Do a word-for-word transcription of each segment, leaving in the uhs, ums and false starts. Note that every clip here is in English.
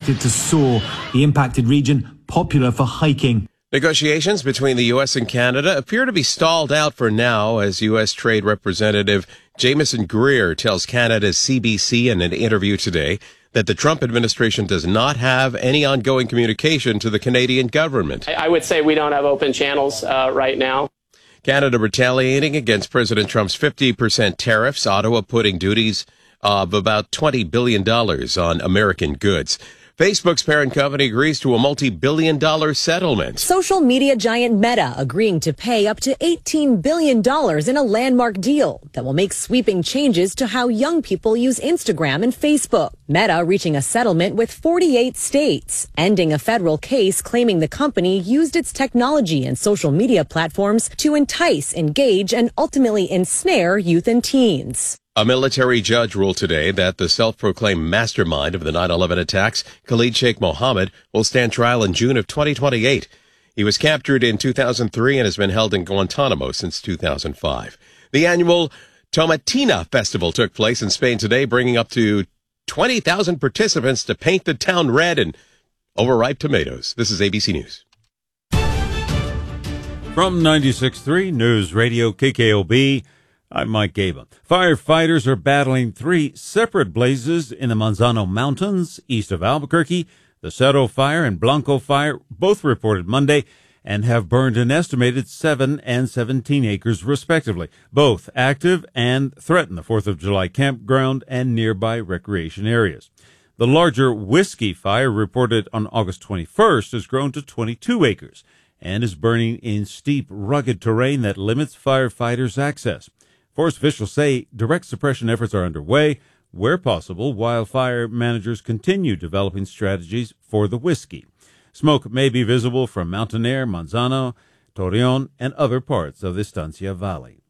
expected to soar. The impacted region, popular for hiking. Negotiations between the U S and Canada appear to be stalled out for now, as U S Trade Representative Jameson Greer tells Canada's C B C in an interview today that the Trump administration does not have any ongoing communication to the Canadian government. I would say we don't have open channels uh, right now. Canada retaliating against President Trump's fifty percent tariffs, Ottawa putting duties of about twenty billion dollars on American goods. Facebook's parent company agrees to a multi-billion dollar settlement. Social media giant Meta agreeing to pay up to eighteen billion dollars in a landmark deal that will make sweeping changes to how young people use Instagram and Facebook. Meta reaching a settlement with forty-eight states, ending a federal case claiming the company used its technology and social media platforms to entice, engage, and ultimately ensnare youth and teens. A military judge ruled today that the self-proclaimed mastermind of the nine eleven attacks, Khalid Sheikh Mohammed, will stand trial in June of twenty twenty-eight. He was captured in two thousand three and has been held in Guantanamo since two thousand five. The annual Tomatina Festival took place in Spain today, bringing up to twenty thousand participants to paint the town red and overripe tomatoes. This is A B C News. From ninety-six point three News Radio K K O B, I'm Mike Gaba. Firefighters are battling three separate blazes in the Manzano Mountains east of Albuquerque. The Cerro Fire and Blanco Fire both reported Monday and have burned an estimated seven and seventeen acres respectively. Both active and threaten the fourth of July campground and nearby recreation areas. The larger Whiskey Fire, reported on August twenty-first, has grown to twenty-two acres and is burning in steep, rugged terrain that limits firefighters' access. Forest officials say direct suppression efforts are underway where possible, while fire managers continue developing strategies for the Whiskey. Smoke may be visible from Mountainair, Manzano, Torreon, and other parts of the Estancia Valley.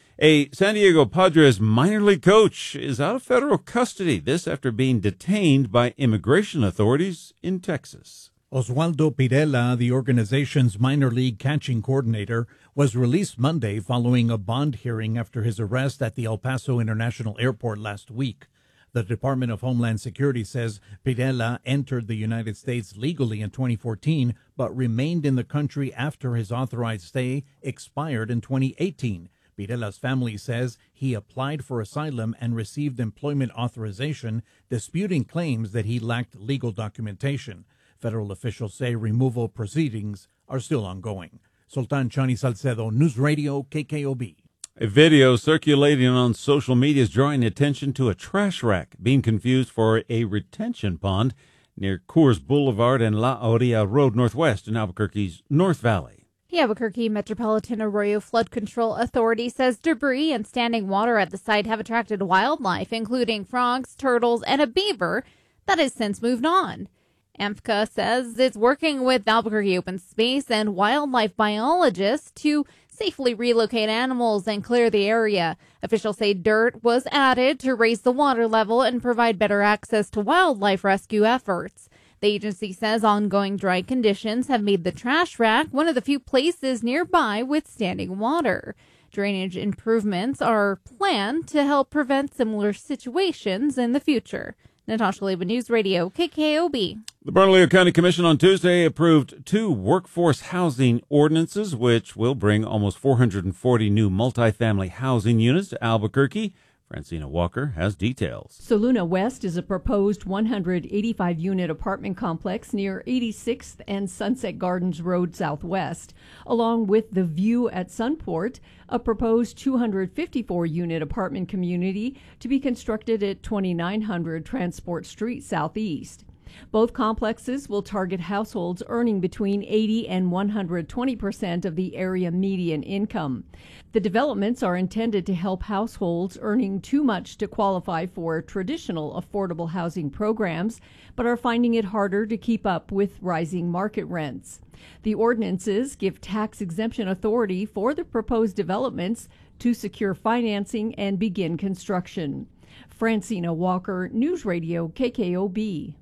A San Diego Padres minor league coach is out of federal custody, this after being detained by immigration authorities in Texas. Oswaldo Pirela, the organization's minor league catching coordinator, was released Monday following a bond hearing after his arrest at the El Paso International Airport last week. The Department of Homeland Security says Pirela entered the United States legally in twenty fourteen, but remained in the country after his authorized stay expired in twenty eighteen. Pirela's family says he applied for asylum and received employment authorization, disputing claims that he lacked legal documentation. Federal officials say removal proceedings are still ongoing. Sultan Chani Salcedo, News Radio K K O B. A video circulating on social media is drawing attention to a trash rack being confused for a retention pond near Coors Boulevard and La Orilla Road Northwest in Albuquerque's North Valley. The Albuquerque Metropolitan Arroyo Flood Control Authority says debris and standing water at the site have attracted wildlife, including frogs, turtles, and a beaver that has since moved on. A M F C A says it's working with Albuquerque Open Space and wildlife biologists to safely relocate animals and clear the area. Officials say dirt was added to raise the water level and provide better access to wildlife rescue efforts. The agency says ongoing dry conditions have made the trash rack one of the few places nearby with standing water. Drainage improvements are planned to help prevent similar situations in the future. Natasha Leba, News Radio, K K O B. The Bernalillo County Commission on Tuesday approved two workforce housing ordinances, which will bring almost four hundred forty new multifamily housing units to Albuquerque. Francina Walker has details. Soluna West is a proposed one hundred eighty-five unit apartment complex near eighty-sixth and Sunset Gardens Road Southwest, along with The View at Sunport, a proposed two hundred fifty-four unit apartment community to be constructed at twenty-nine hundred Transport Street Southeast. Both complexes will target households earning between eighty and one hundred twenty percent of the area median income. The developments are intended to help households earning too much to qualify for traditional affordable housing programs, but are finding it harder to keep up with rising market rents. The ordinances give tax exemption authority for the proposed developments to secure financing and begin construction. Francina Walker, News Radio K K O B.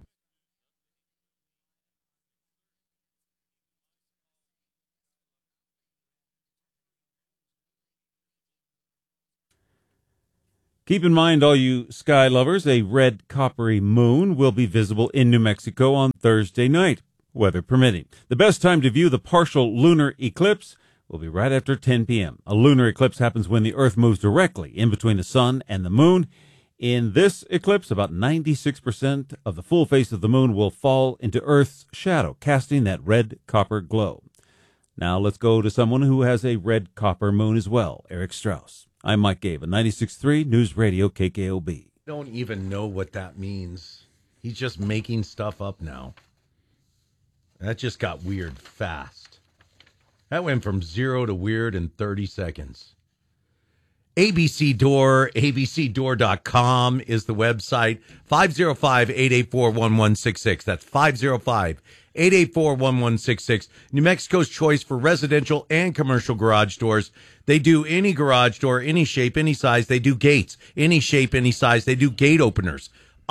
Keep in mind, all you sky lovers, a red coppery moon will be visible in New Mexico on Thursday night, weather permitting. The best time to view the partial lunar eclipse will be right after ten p.m. A lunar eclipse happens when the Earth moves directly in between the sun and the moon. In this eclipse, about ninety-six percent of the full face of the moon will fall into Earth's shadow, casting that red copper glow. Now let's go to someone who has a red copper moon as well, Eric Strauss. I'm Mike Gabe, ninety-six point three News Radio K K O B. Don't even know what that means. He's just making stuff up now. That just got weird fast. That went from zero to weird in thirty seconds. A B C Door, A B C door dot com is the website. five oh five, eight eight four, one one six six. That's five oh five, eight eight four, one one six six. New Mexico's choice for residential and commercial garage doors. They do any garage door, any shape, any size. They do gates, any shape, any size. They do gate openers.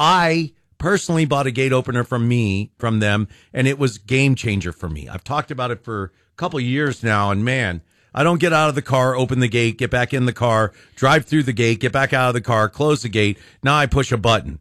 I personally bought a gate opener from me, from them, and it was game changer for me. I've talked about it for a couple of years now, and man, I don't get out of the car, open the gate, get back in the car, drive through the gate, get back out of the car, close the gate. Now I push a button,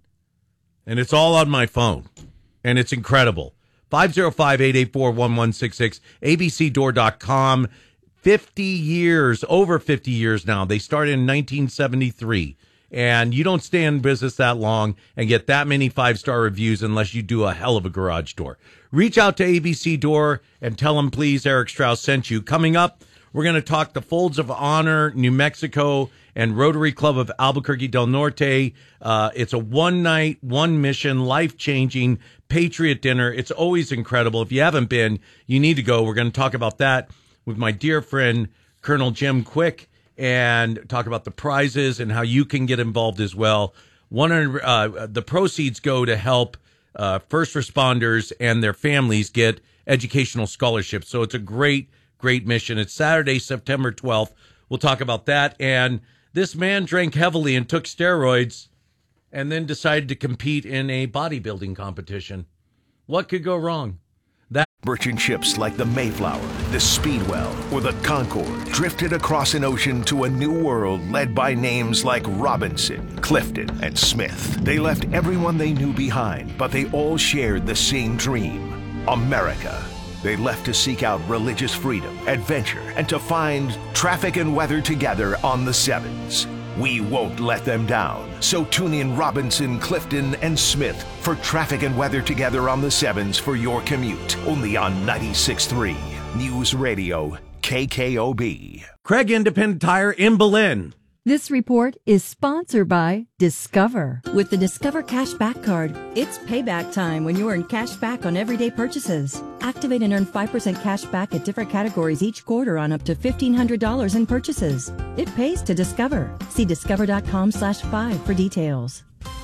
and it's all on my phone, and it's incredible. five oh five, eight eight four, one one six six, A B C door dot com. fifty years, over fifty years now. They started in nineteen seventy-three. And you don't stay in business that long and get that many five-star reviews unless you do a hell of a garage door. Reach out to A B C Door and tell them, please, Eric Strauss sent you. Coming up, we're going to talk the Folds of Honor, New Mexico, and Rotary Club of Albuquerque del Norte. Uh, it's a one-night, one-mission, life-changing Patriot dinner. It's always incredible. If you haven't been, you need to go. We're going to talk about that with my dear friend, Colonel Jim Quick, and talk about the prizes and how you can get involved as well. One hundred, uh, the proceeds go to help uh, first responders and their families get educational scholarships. So it's a great, great mission. It's Saturday, September twelfth. We'll talk about that. And this man drank heavily and took steroids and then decided to compete in a bodybuilding competition. What could go wrong? That merchant ships like the Mayflower, the Speedwell, or the Concorde drifted across an ocean to a new world led by names like Robinson, Clifton, and Smith. They left everyone they knew behind, but they all shared the same dream, America. They left to seek out religious freedom, adventure, and to find traffic and weather together on the Sevens. We won't let them down. So tune in Robinson, Clifton, and Smith for traffic and weather together on the Sevens for your commute. Only on ninety-six point three News Radio K K O B. Craig Independent Tire in Belen. This report is sponsored by Discover. With the Discover Cashback Card, it's payback time when you earn cash back on everyday purchases. Activate and earn five percent cash back at different categories each quarter on up to fifteen hundred dollars in purchases. It pays to Discover. See discover.com slash five for details.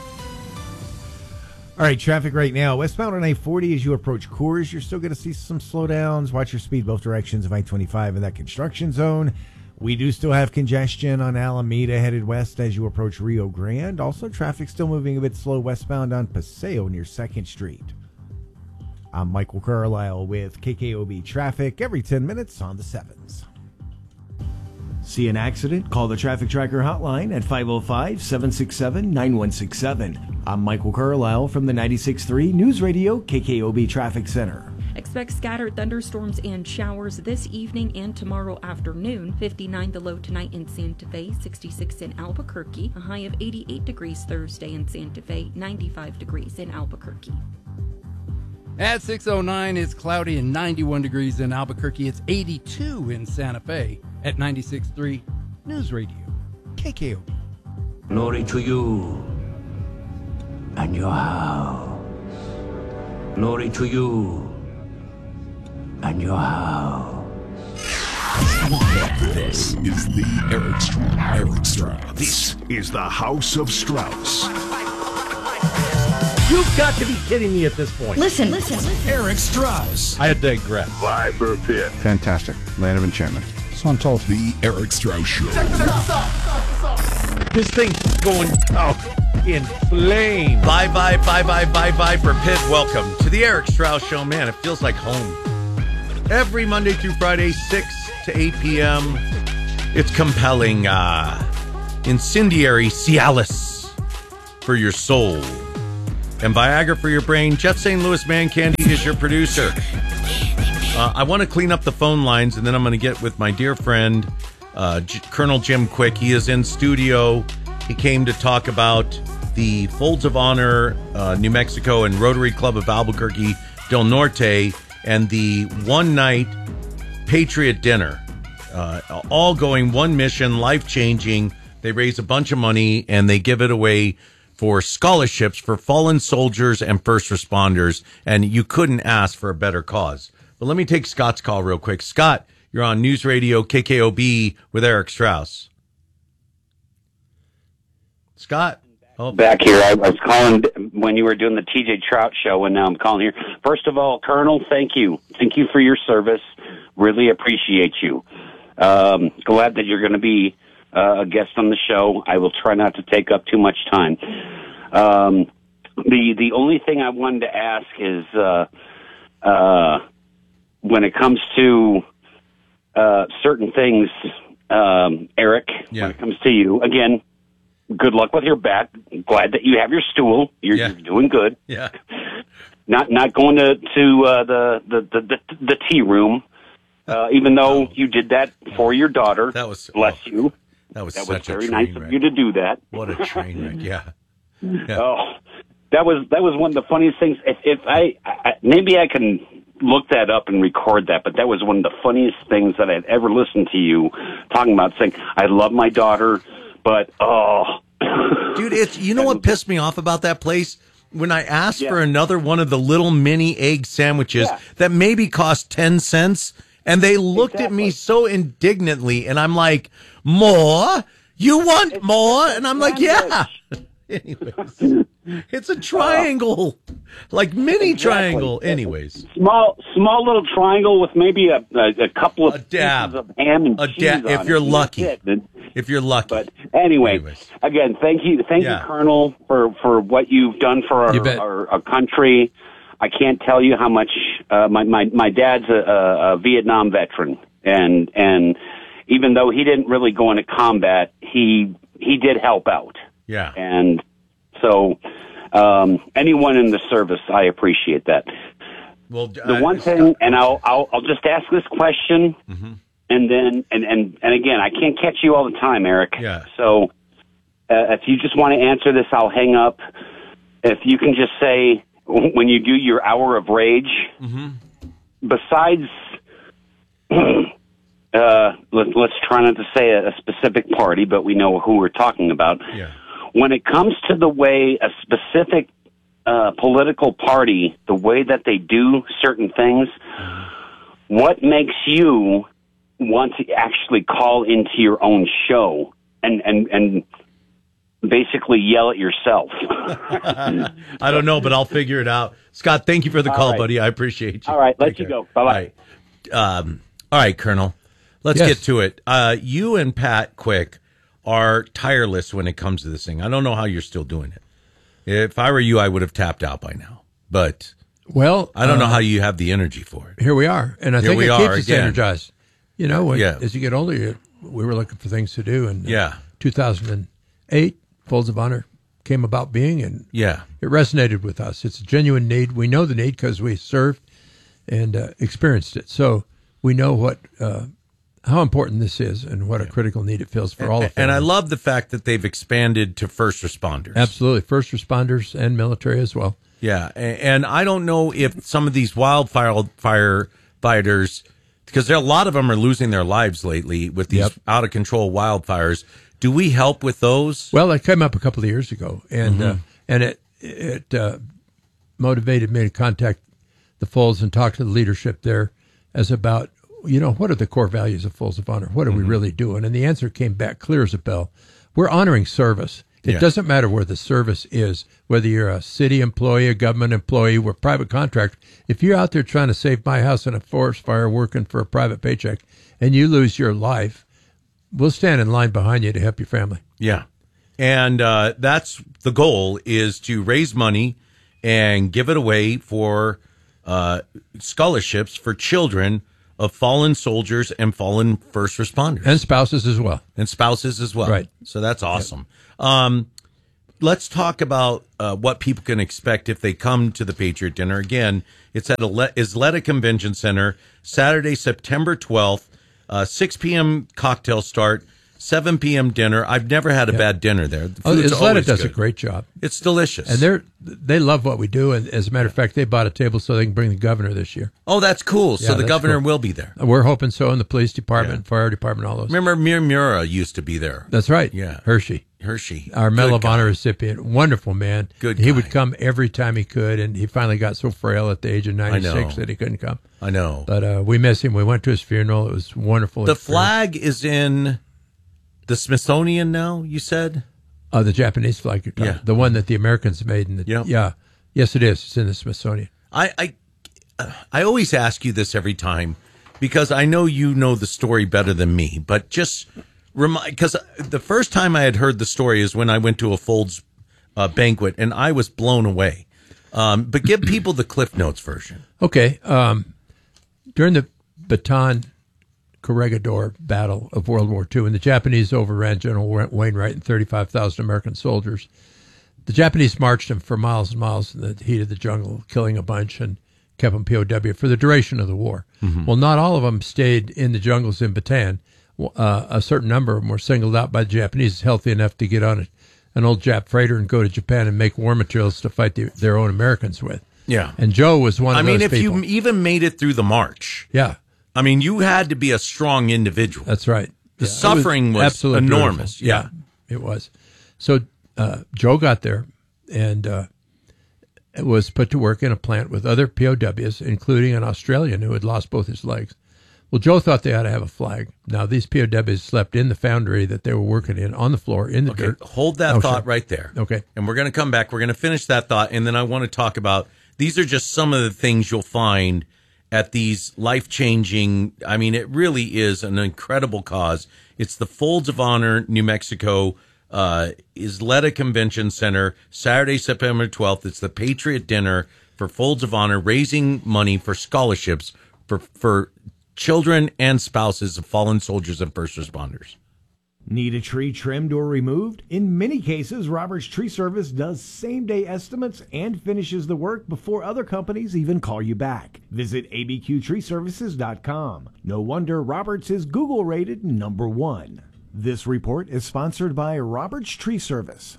All right, traffic right now. Westbound on I forty as you approach Coors, you're still going to see some slowdowns. Watch your speed both directions of I twenty-five in that construction zone. We do still have congestion on Alameda headed west as you approach Rio Grande. Also, traffic still moving a bit slow westbound on Paseo near second Street. I'm Michael Carlisle with K K O B Traffic every ten minutes on the Sevens. See an accident? Call the Traffic Tracker hotline at five oh five, seven six seven, nine one six seven. I'm Michael Carlisle from the ninety-six point three News Radio K K O B Traffic Center. Expect scattered thunderstorms and showers this evening and tomorrow afternoon. fifty-nine the low tonight in Santa Fe, sixty-six in Albuquerque, a high of eighty-eight degrees Thursday in Santa Fe, ninety-five degrees in Albuquerque. At six oh nine, it's cloudy and ninety-one degrees in Albuquerque. It's eighty-two in Santa Fe. At ninety-six point three News Radio K K O B. Glory to you and your house. Glory to you and your house. This is the Eric Strauss. Eric Strauss. This is the House of Strauss. You've got to be kidding me at this point. Listen, listen, listen. Eric Strauss. I digress. Viper Pit. Fantastic. Land of Enchantment. So I'm told. The Eric Strauss Show. This thing's going out in flames. Bye, bye, bye, bye, bye, bye for Pit. Welcome to the Eric Strauss Show. Man, it feels like home. Every Monday through Friday, six to eight p.m. It's compelling uh, incendiary Cialis for your soul, and Viagra for your brain. Jeff Saint Louis Man Candy is your producer. Uh, I want to clean up the phone lines, and then I'm going to get with my dear friend, uh, G- Colonel Jim Quick. He is in studio. He came to talk about the Folds of Honor, uh, New Mexico, and Rotary Club of Albuquerque Del Norte, and the one-night Patriot Dinner. Uh, all going one mission, life-changing. They raise a bunch of money, and they give it away for scholarships for fallen soldiers and first responders, and you couldn't ask for a better cause. But let me take Scott's call real quick. Scott, you're on News Radio K K O B with Eric Strauss. Scott? Oh. Back here. I was calling when you were doing the T J Trout show, and now I'm calling here. First of all, Colonel, thank you. Thank you for your service. Really appreciate you. Um, glad that you're going to be uh, a guest on the show. I will try not to take up too much time. Um, the the only thing I wanted to ask is uh, uh, when it comes to uh, certain things, um, Eric, yeah. when it comes to you, again, good luck with your back. Glad that you have your stool. You're, yeah. you're doing good. Yeah. Not not going to to uh, the, the the the the tea room, uh, even though oh. you did that for your daughter. That was bless oh, you. That was that such was very a train nice wreck. of you to do that. What a train wreck! Yeah. yeah. Oh, that was that was one of the funniest things. If, if I, I maybe I can look that up and record that, but that was one of the funniest things that I'd ever listened to you talking about. Saying I love my daughter, but oh. Dude, it's you know what pissed me off about that place? When I asked yeah. for another one of the little mini egg sandwiches yeah. that maybe cost ten cents, and they looked exactly. at me so indignantly, and I'm like, more? You want it's, more? And I'm like, yeah. Anyways, it's a triangle, uh, like mini exactly. triangle. Anyways, small, small little triangle with maybe a, a, a couple of a dab pieces of ham and a cheese dab. on If you're it. lucky, It. if you're lucky. But anyway, Anyways. again, thank you, thank yeah. you, Colonel, for for what you've done for our, our, our country. I can't tell you how much. Uh, my my my dad's a, a Vietnam veteran, and and even though he didn't really go into combat, he he did help out. Yeah. And so, um, anyone in the service, I appreciate that. Well, uh, the one thing, and I'll, I'll, I'll just ask this question, mm-hmm. and then, and, and, and again, I can't catch you all the time, Eric. Yeah. So, uh, if you just want to answer this, I'll hang up. If you can just say, when you do your hour of rage, mm-hmm. besides, uh, let, let's try not to say a, a specific party, but we know who we're talking about. Yeah. When it comes to the way a specific uh, political party, the way that they do certain things, what makes you want to actually call into your own show and, and, and basically yell at yourself? I don't know, but I'll figure it out. Scott, thank you for the all call, right. buddy. I appreciate you. All right, let Take you care. go. Bye-bye. All right, um, all right Colonel, let's yes. get to it. Uh, you and Pat Quick are tireless when it comes to this thing. I don't know how you're still doing it. If I were you, I would have tapped out by now. But well, I don't uh, know how you have the energy for it. Here we are, and I here think we it are keeps us again. energized. You know, when, yeah. as you get older, you, we were looking for things to do, and yeah, uh, two thousand eight, Folds of Honor came about being, and yeah, it resonated with us. It's a genuine need. We know the need because we served and uh, experienced it, so we know what. Uh, how important this is and what a critical need it feels for and, all of us. And I love the fact that they've expanded to first responders. Absolutely. First responders and military as well. Yeah. And, and I don't know if some of these wildfire fire fighters, because there, a lot of them are losing their lives lately with these Yep. out of control wildfires. Do we help with those? Well, it came up a couple of years ago, and Mhm. uh, and it it uh, motivated me to contact the Folds and talk to the leadership there as about, you know, what are the core values of Folds of Honor? What are Mhm. we really doing? And the answer came back clear as a bell. We're honoring service. It Yeah. doesn't matter where the service is, whether you're a city employee, a government employee, we're private contractor. If you're out there trying to save my house in a forest fire working for a private paycheck and you lose your life, we'll stand in line behind you to help your family. Yeah. And uh, that's the goal, is to raise money and give it away for uh, scholarships for children of fallen soldiers and fallen first responders. And spouses as well. And spouses as well. Right. So that's awesome. Yep. Um, let's talk about uh, what people can expect if they come to the Patriot Dinner. Again, it's at Isleta Convention Center, Saturday, September twelfth, uh, six p.m. cocktail start, seven p.m. dinner. I've never had a yeah. bad dinner there. The oh, Isleta does good. a great job. It's delicious. And they're, they love what we do. And as a matter of fact, they bought a table so they can bring the governor this year. Oh, that's cool. Yeah, so the governor cool. will be there. We're hoping so, and the police department, yeah. fire department, all those. Remember, Mir Mura used to be there. That's right. Yeah. Hershey. Hershey. Our Medal of Honor recipient. Wonderful man. Good He guy. would come every time he could, and he finally got so frail at the age of ninety-six that he couldn't come. I know. But uh, we miss him. We went to his funeral. It was wonderful. The experience. flag is in the Smithsonian now, you said? Oh, the Japanese flag you're talking. Yeah. The one that the Americans made. In the, Yep. Yeah. Yes, it is. It's in the Smithsonian. I, I, I always ask you this every time because I know you know the story better than me, but just remind, because the first time I had heard the story is when I went to a Folds uh, banquet and I was blown away. Um, but give people the Cliff Notes version. Okay. Um, during the Bataan Corregidor Battle of World War Two, when the Japanese overran General Wainwright and thirty-five thousand American soldiers, the Japanese marched them for miles and miles in the heat of the jungle, killing a bunch and kept them P O W for the duration of the war. Mm-hmm. Well, not all of them stayed in the jungles in Bataan. Uh, a certain number of them were singled out by the Japanese, healthy enough to get on a, an old Jap freighter and go to Japan and make war materials to fight the, their own Americans with. Yeah. And Joe was one I of mean, those if people. you even made it through the march. Yeah. I mean, you had to be a strong individual. That's right. The Yeah, suffering was, was absolutely enormous. Beautiful. Yeah. yeah, it was. So uh, Joe got there and uh, was put to work in a plant with other P O Ws, including an Australian who had lost both his legs. Well, Joe thought they ought to have a flag. Now, these P O Ws slept in the foundry that they were working in, on the floor, in the Okay, dirt. hold that Oh, thought sure. right there. Okay. And we're going to come back. We're going to finish that thought, and then I want to talk about, these are just some of the things you'll find at these life-changing, I mean, it really is an incredible cause. It's the Folds of Honor, New Mexico, uh, Isleta Convention Center, Saturday, September twelfth. It's the Patriot Dinner for Folds of Honor, raising money for scholarships for, for children and spouses of fallen soldiers and first responders. Need a tree trimmed or removed? In many cases, Roberts Tree Service does same-day estimates and finishes the work before other companies even call you back. Visit A B Q tree services dot com. No wonder Roberts is Google-rated number one. This report is sponsored by Roberts Tree Service.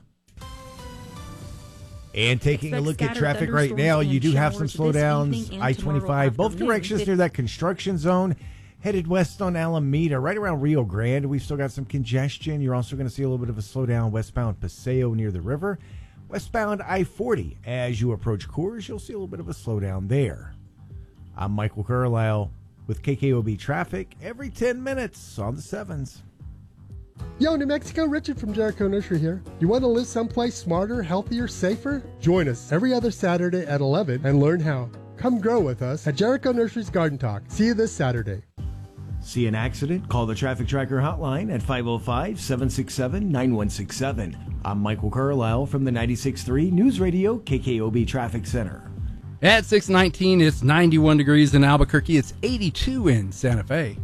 And taking a look at traffic right now, you do have some slowdowns. I twenty-five, both directions near that construction zone. Headed west on Alameda, right around Rio Grande. We've still got some congestion. You're also going to see a little bit of a slowdown westbound Paseo near the river. Westbound I forty, as you approach Coors, you'll see a little bit of a slowdown there. I'm Michael Carlisle with K K O B Traffic every ten minutes on the sevens. Yo, New Mexico, Richard from Jericho Nursery here. You want to live someplace smarter, healthier, safer? Join us every other Saturday at eleven and learn how. Come grow with us at Jericho Nursery's Garden Talk. See you this Saturday. See an accident? Call the Traffic Tracker hotline at five oh five, seven six seven, nine one six seven. I'm Michael Carlisle from the ninety-six point three News Radio K K O B Traffic Center. At six nineteen, it's ninety-one degrees in Albuquerque. It's eighty-two in Santa Fe.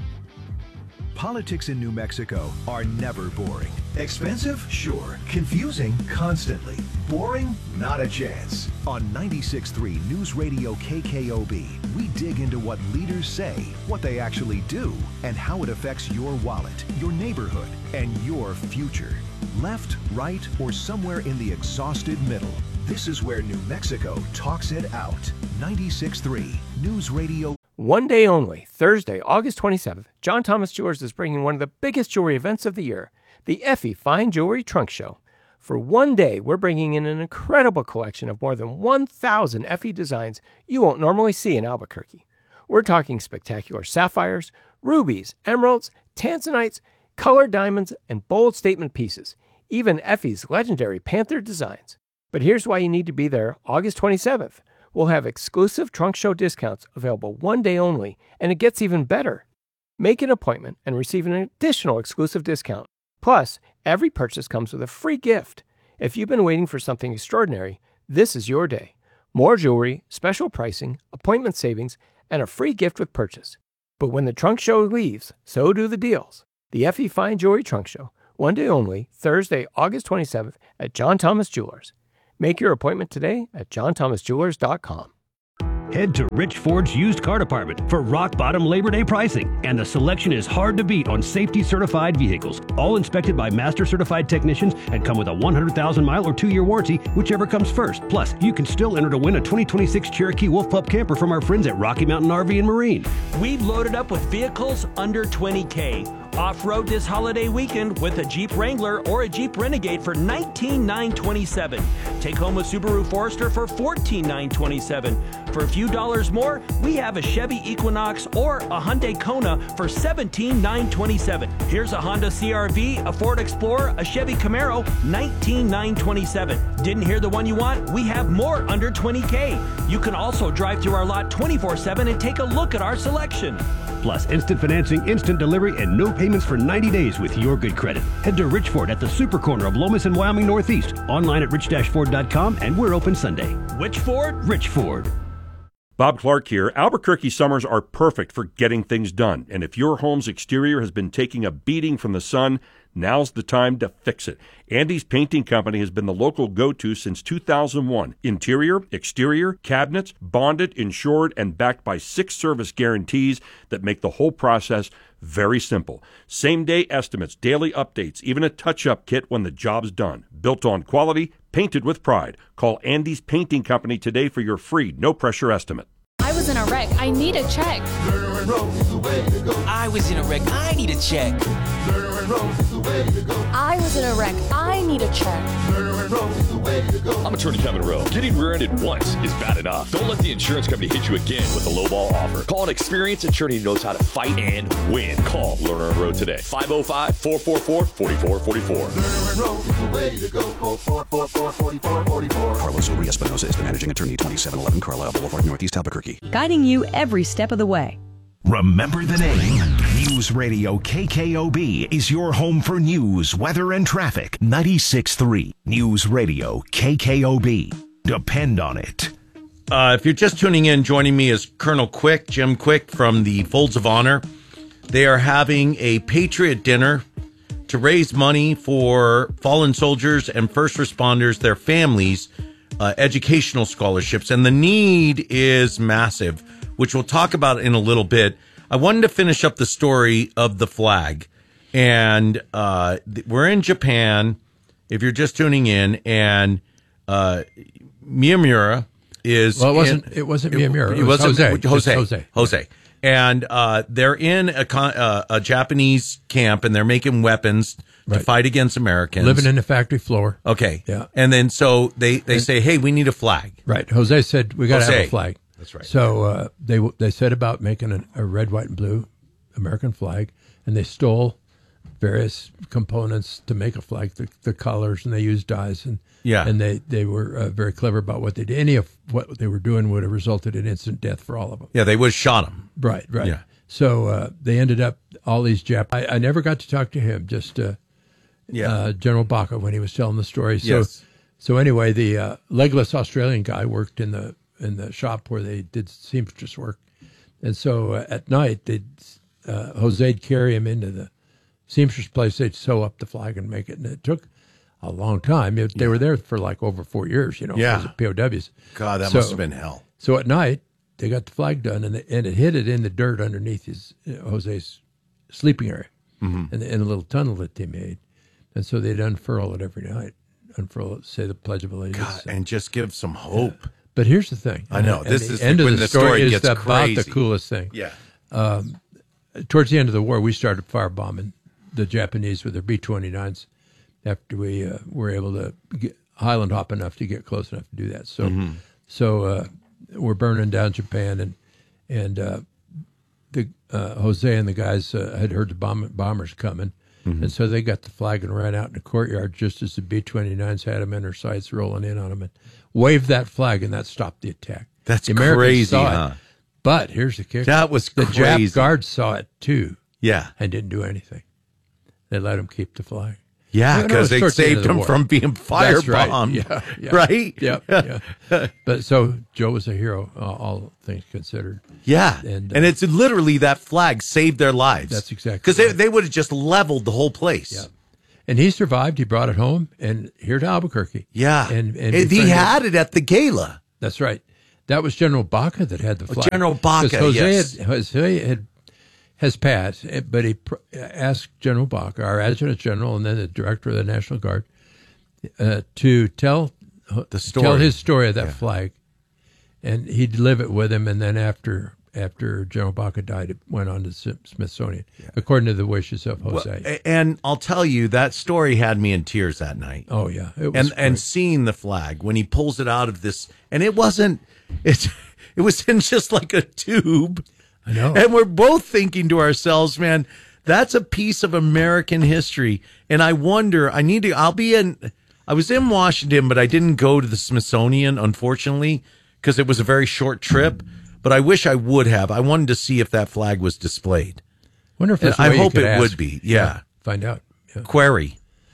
Politics in New Mexico are never boring. Expensive? Sure. Confusing? Constantly. Boring? Not a chance. On ninety-six point three News Radio K K O B, we dig into what leaders say, what they actually do, and how it affects your wallet, your neighborhood, and your future. Left, right, or somewhere in the exhausted middle. This is where New Mexico talks it out. ninety-six point three News Radio. One day only, Thursday, August twenty-seventh, John Thomas Jewelers is bringing one of the biggest jewelry events of the year, the Effie Fine Jewelry Trunk Show. For one day, we're bringing in an incredible collection of more than one thousand Effie designs you won't normally see in Albuquerque. We're talking spectacular sapphires, rubies, emeralds, tanzanites, colored diamonds, and bold statement pieces, even Effie's legendary Panther designs. But here's why you need to be there August twenty-seventh. We'll have exclusive trunk show discounts available one day only, and it gets even better. Make an appointment and receive an additional exclusive discount. Plus, every purchase comes with a free gift. If you've been waiting for something extraordinary, this is your day. More jewelry, special pricing, appointment savings, and a free gift with purchase. But when the trunk show leaves, so do the deals. The Effie Fine Jewelry Trunk Show, one day only, Thursday, August twenty-seventh at John Thomas Jewelers. Make your appointment today at john thomas jewelers dot com. Head to Rich Ford's used car department for rock bottom Labor Day pricing, and the selection is hard to beat on safety certified vehicles, all inspected by master certified technicians and come with a one hundred thousand mile or two year warranty, whichever comes first. Plus, you can still enter to win a twenty twenty-six Cherokee Wolf Pup camper from our friends at Rocky Mountain R V and Marine. We've loaded up with vehicles under twenty K. Off-road this holiday weekend with a Jeep Wrangler or a Jeep Renegade for nineteen thousand nine hundred twenty-seven dollars. Take home a Subaru Forester for fourteen thousand nine hundred twenty-seven dollars. For a few dollars more, we have a Chevy Equinox or a Hyundai Kona for seventeen thousand nine hundred twenty-seven dollars. Here's a Honda C R V, a Ford Explorer, a Chevy Camaro, nineteen thousand nine hundred twenty-seven dollars. Didn't hear the one you want? We have more under twenty K. You can also drive through our lot twenty-four seven and take a look at our selection. Plus, instant financing, instant delivery, and no payments for ninety days with your good credit. Head to Rich Ford at the super corner of Lomas and Wyoming Northeast. Online at rich dash ford dot com, and we're open Sunday. Which Ford? Rich Ford. Bob Clark here. Albuquerque summers are perfect for getting things done. And if your home's exterior has been taking a beating from the sun, now's the time to fix it. Andy's Painting Company has been the local go-to since two thousand one. Interior, exterior, cabinets, bonded, insured, and backed by six service guarantees that make the whole process very simple. Same-day estimates, daily updates, even a touch-up kit when the job's done. Built on quality, painted with pride. Call Andy's Painting Company today for your free, no-pressure estimate. I was in a wreck. I need a check. I was in a wreck. I need a check. I was in a wreck. I need a check. I'm attorney Kevin Rowe. Getting rear-ended once is bad enough. Don't let the insurance company hit you again with a lowball offer. Call an experienced attorney who knows how to fight and win. Call Lerner and Rowe today. five oh five, four four four, four four four four. Carlos Uri Espinosa is the managing attorney, twenty-seven eleven Carlisle Boulevard, Northeast Albuquerque. Guiding you every step of the way. Remember the name. News Radio K K O B is your home for news, weather, and traffic. ninety-six point three News Radio K K O B. Depend on it. Uh, if you're just tuning in, joining me is Colonel Quick, Jim Quick from the Folds of Honor. They are having a Patriot dinner to raise money for fallen soldiers and first responders, their families, uh, educational scholarships. And the need is massive, which we'll talk about in a little bit. I wanted to finish up the story of the flag. And uh, we're in Japan, if you're just tuning in, and uh, Miyamura is... Well, it wasn't, in, it wasn't Miyamura. It, it was wasn't Jose. Jose. Jose. Jose. And uh, they're in a, con- uh, a Japanese camp, and they're making weapons to Right. fight against Americans. Living in the factory floor. Okay. Yeah. And then so they, they And- say, hey, we need a flag. Right. Jose said, we got to have Jose. a flag. That's right. So uh, they they said about making a, a red, white, and blue American flag, and they stole various components to make a flag, the, the colors, and they used dyes. And Yeah. and they, they were uh, very clever about what they did. Any of what they were doing would have resulted in instant death for all of them. Yeah, they would have shot him. Right, right. Yeah. So uh, they ended up, all these Jap. I, I never got to talk to him, just uh, Yeah. uh, General Baca when he was telling the story. So, Yes. so anyway, the uh, legless Australian guy worked in the in the shop where they did seamstress work, and so uh, at night they'd uh, Jose'd carry him into the seamstress place. They'd sew up the flag and make it, and it took a long time. It, they were there for like over four years, you know, Yeah. as P O Ws. God, that So- must have been hell. So at night they got the flag done, and, they, and it hid it in the dirt underneath his uh, Jose's sleeping area, Mhm. in, in a little tunnel that they made. And so they'd unfurl it every night, unfurl it, say the Pledge of Allegiance. God, and just give some hope. But here's the thing. I know. And This the is end the- of when the the story, story is gets about crazy. the coolest thing. Yeah. Um, towards the end of the war, we started firebombing the Japanese with their B twenty-nines after we uh, were able to get Highland hop enough to get close enough to do that. So, Mhm. so uh, we're burning down Japan, and and uh, the uh, Jose and the guys uh, had heard the bomb, bombers coming. Mhm. And so they got the flag and ran out in the courtyard just as the B twenty-nines had them in their sights rolling in on them, and waved that flag, and that stopped the attack. That's the Americans crazy, saw it. huh? But here's the kicker. That was the crazy. Jap guards saw it too. Yeah. And didn't do anything. They let them keep the flag. Yeah, You know, because it's they towards the end saved of the him war. from being That's right. firebombed. Yeah, yeah. Right? Yeah, yeah. But so Joe was a hero, uh, all things considered. Yeah, and, and, uh, it's literally that flag saved their lives. That's exactly because right. they, they would have just leveled the whole place. Yeah. And he survived. He brought it home and here to Albuquerque. Yeah, and, and And he had it at the gala. That's right. That was General Baca that had the Oh, flag. General Baca, 'Cause Jose yes. had, Jose had has passed, eh, but he pr- asked General Baca, our Adjutant General, and then the Director of the National Guard, uh, to tell the story. tell his story of that Yeah. flag, and he'd live it with him. And then after after General Baca died, it went on to the Smithsonian, according to the wishes of Jose. Well, a- and I'll tell you, that story had me in tears that night. Oh yeah, it was and great. and seeing the flag when he pulls it out of this, and it wasn't, it it was in just like a tube. I know. And we're both thinking to ourselves, man, that's a piece of American history. And I wonder, I need to, I'll be in, I was in Washington, but I didn't go to the Smithsonian, unfortunately, because it was a very short trip. But I wish I would have. I wanted to see if that flag was displayed. Wonder if And there's a I way you hope could it ask. would be. Yeah. Find out. Yeah. Query.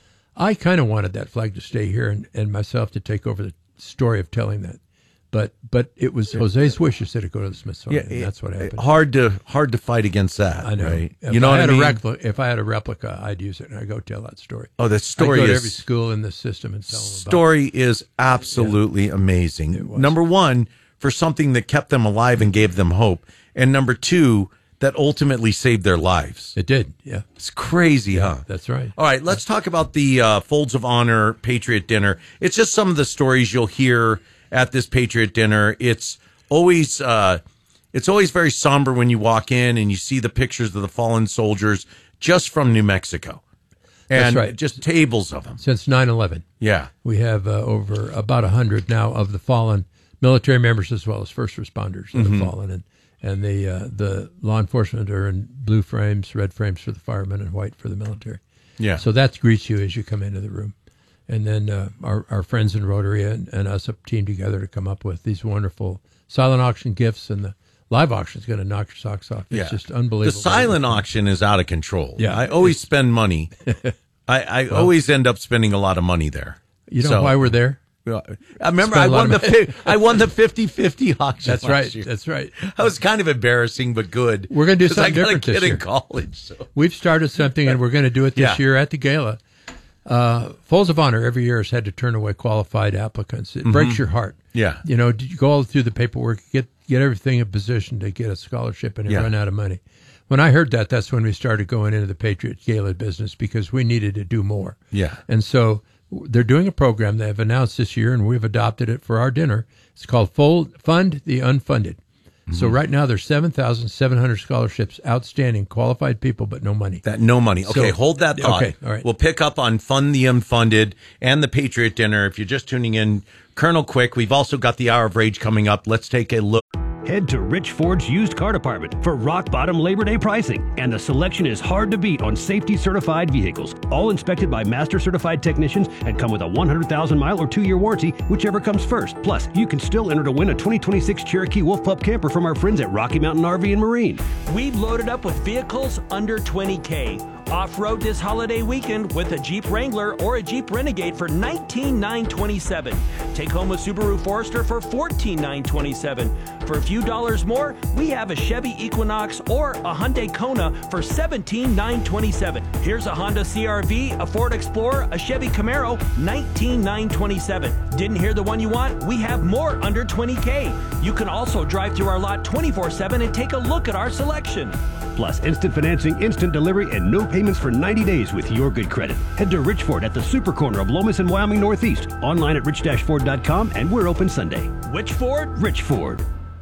I kind of wanted that flag to stay here and, and myself to take over the story of telling that. But but it was Jose's wishes that it go to the Smithsonian. and that's what happened. Hard to hard to fight against that. I know. Right? If You know I what had I mean? a repli- if I had a replica, I'd use it and I'd go tell that story. Oh, that story I'd go to is- every school in the system and tell them about Story is absolutely amazing. Number one, for something that kept them alive and gave them hope, and number two, that ultimately saved their lives. It did. Yeah, it's crazy, huh? That's right. All right, let's talk about the uh, Folds of Honor Patriot Dinner. It's just some of the stories you'll hear at this Patriot Dinner. It's always uh, it's always very somber when you walk in and you see the pictures of the fallen soldiers just from New Mexico. And That's right. just tables of them. Since nine eleven. Yeah. We have uh, over about one hundred now of the fallen military members as well as first responders that Mhm. have fallen. And, and the, uh, the law enforcement are in blue frames, red frames for the firemen, and white for the military. Yeah. So that greets you as you come into the room. And then uh, our, our friends in Rotary and, and us have teamed together to come up with these wonderful silent auction gifts. And the live auction is going to knock your socks off. It's Yeah. just unbelievable. The silent auction is out of control. Yeah. I always spend money. I, I Well- always end up spending a lot of money there. You know So- why we're there? I remember Spent I a lot won the of money. fi- I won the fifty-fifty auction. That's last right. year. That's right. That was kind of embarrassing, but good. We're going to do 'Cause something I got different a this kid year. in college. So. We've started something, and we're going to do it this Yeah. year at the gala. Uh, Folds of Honor every year has had to turn away qualified applicants. It Mhm. breaks your heart. Yeah. You know, you go all through the paperwork, get get everything in position to get a scholarship, and you Yeah. run out of money. When I heard that, that's when we started going into the Patriot Gala business because we needed to do more. Yeah. And so they're doing a program they have announced this year, and we've adopted it for our dinner. It's called Fold, Fund the Unfunded. So Mm-hmm. right now there's seven thousand seven hundred scholarships outstanding, qualified people, but no money. That no money. Okay, So- hold that thought. Okay, all right. We'll pick up on Fund the Unfunded and the Patriot Dinner. If you're just tuning in, Colonel Quick, we've also got the Hour of Rage coming up. Let's take a look. Head to Rich Ford's used car department for rock bottom Labor Day pricing, and the selection is hard to beat on safety certified vehicles, all inspected by master certified technicians and come with a one hundred thousand mile or two year warranty, whichever comes first. Plus, you can still enter to win a twenty twenty-six Cherokee Wolf Pup camper from our friends at Rocky Mountain R V and Marine. We've loaded up with vehicles under twenty K. Off-road this holiday weekend with a Jeep Wrangler or a Jeep Renegade for nineteen thousand nine hundred twenty-seven dollars. Take home a Subaru Forester for fourteen thousand nine hundred twenty-seven dollars. For a few dollars more, we have a Chevy Equinox or a Hyundai Kona for seventeen thousand nine hundred twenty-seven dollars. Here's a Honda C R V, a Ford Explorer, a Chevy Camaro, nineteen thousand nine hundred twenty-seven dollars. Didn't hear the one you want? We have more under twenty K. You can also drive through our lot twenty-four seven and take a look at our selection. Plus, instant financing, instant delivery, and no payments for ninety days with your good credit. Head to Rich Ford at the super corner of Lomas and Wyoming Northeast. Online at rich dash ford dot com, and we're open Sunday. Which Ford? Rich Ford.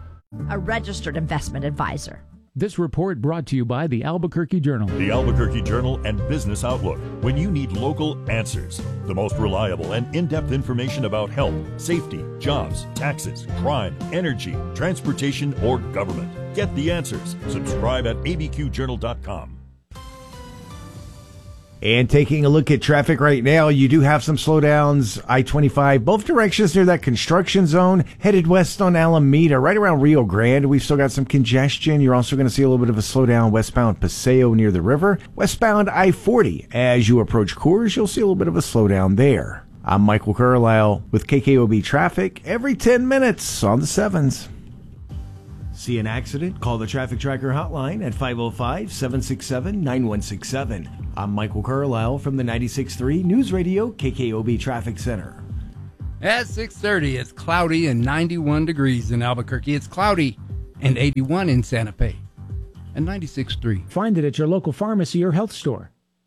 A registered investment advisor. This report brought to you by the Albuquerque Journal. The Albuquerque Journal and Business Outlook. When you need local answers, the most reliable and in-depth information about health, safety, jobs, taxes, crime, energy, transportation, or government. Get the answers. Subscribe at a b q journal dot com. And taking a look at traffic right now, you do have some slowdowns. I twenty-five, both directions near that construction zone, headed west on Alameda, right around Rio Grande. We've still got some congestion. You're also going to see a little bit of a slowdown westbound Paseo near the river. Westbound I forty, as you approach Coors, you'll see a little bit of a slowdown there. I'm Michael Carlisle with K K O B Traffic every ten minutes on the sevens. See an accident? Call the Traffic Tracker hotline at five oh five, seven six seven, nine one six seven. I'm Michael Carlisle from the ninety-six point three News Radio K K O B Traffic Center. At six thirty, it's cloudy and ninety-one degrees in Albuquerque. It's cloudy and eighty-one in Santa Fe. And ninety-six point three. Find it at your local pharmacy or health store.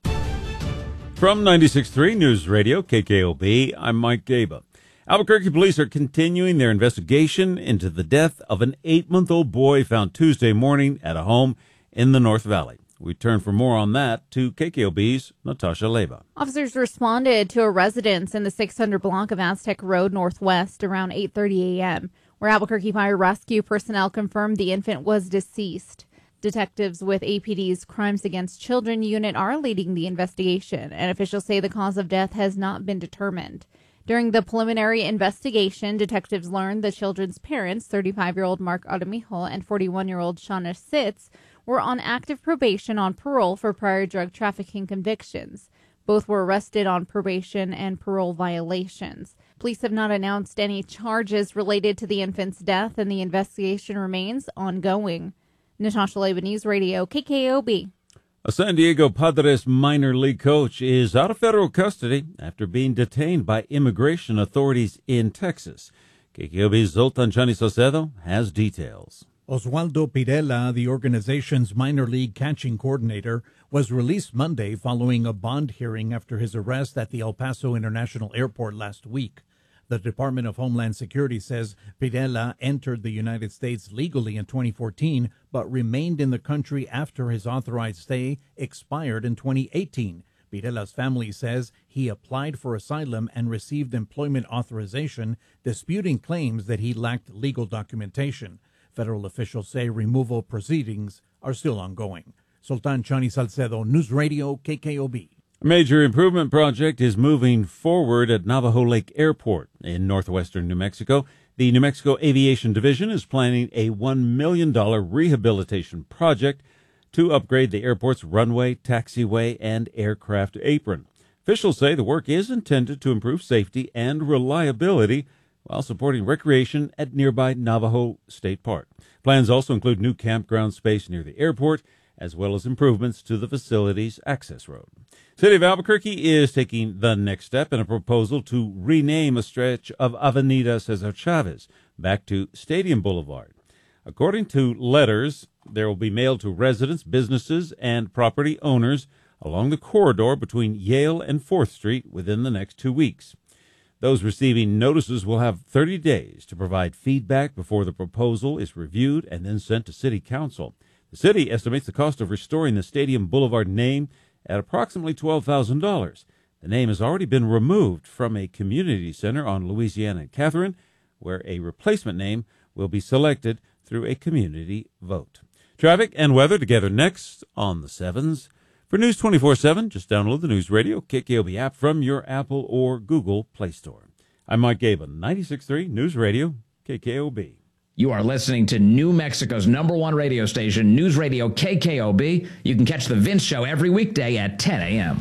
From ninety-six point three News Radio K K O B, I'm Mike Gaba. Albuquerque police are continuing their investigation into the death of an eight-month-old boy found Tuesday morning at a home in the North Valley. We turn for more on that to K K O B's Natasha Leva. Officers responded to a residence in the six hundred block of Aztec Road Northwest around eight thirty a.m., where Albuquerque Fire Rescue personnel confirmed the infant was deceased. Detectives with A P D's Crimes Against Children unit are leading the investigation, and officials say the cause of death has not been determined. During the preliminary investigation, detectives learned the children's parents, thirty-five-year-old Mark Aramijo and forty-one-year-old Shauna Sitz, were on active probation on parole for prior drug trafficking convictions. Both were arrested on probation and parole violations. Police have not announced any charges related to the infant's death, and the investigation remains ongoing. Natasha Leva, News Radio, K K O B. A San Diego Padres minor league coach is out of federal custody after being detained by immigration authorities in Texas. K K O B's Zoltan Chani Salcedo has details. Oswaldo Pirela, the organization's minor league catching coordinator, was released Monday following a bond hearing after his arrest at the El Paso International Airport last week. The Department of Homeland Security says Pirela entered the United States legally in twenty fourteen, but remained in the country after his authorized stay expired in twenty eighteen. Pirela's family says he applied for asylum and received employment authorization, disputing claims that he lacked legal documentation. Federal officials say removal proceedings are still ongoing. Sultan Chani Salcedo, News Radio, K K O B. A major improvement project is moving forward at Navajo Lake Airport in northwestern New Mexico. The New Mexico Aviation Division is planning a one million dollars rehabilitation project to upgrade the airport's runway, taxiway, and aircraft apron. Officials say the work is intended to improve safety and reliability while supporting recreation at nearby Navajo State Park. Plans also include new campground space near the airport, as well as improvements to the facility's access road. City of Albuquerque is taking the next step in a proposal to rename a stretch of Avenida Cesar Chavez back to Stadium Boulevard. According to letters, there will be mailed to residents, businesses, and property owners along the corridor between Yale and fourth Street within the next two weeks. Those receiving notices will have thirty days to provide feedback before the proposal is reviewed and then sent to City Council. The city estimates the cost of restoring the Stadium Boulevard name at approximately twelve thousand dollars. The name has already been removed from a community center on Louisiana and Catherine, where a replacement name will be selected through a community vote. Traffic and weather together next on the sevens. For News twenty-four seven, just download the News Radio K K O B app from your Apple or Google Play Store. I'm Mike Gaben, ninety-six point three News Radio K K O B. You are listening to New Mexico's number one radio station, News Radio K K O B. You can catch The Vince Show every weekday at ten a.m.